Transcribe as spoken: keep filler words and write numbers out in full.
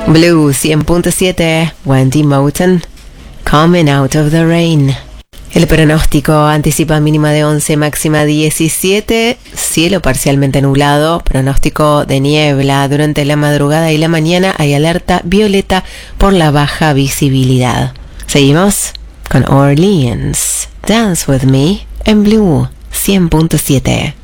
Blue cien punto siete, Wendy Moten, Coming Out of the Rain. El pronóstico anticipa mínima de once, máxima diecisiete, cielo parcialmente nublado, pronóstico de niebla. Durante la madrugada y la mañana hay alerta violeta por la baja visibilidad. Seguimos con Orleans, Dance With Me en Blue cien punto siete.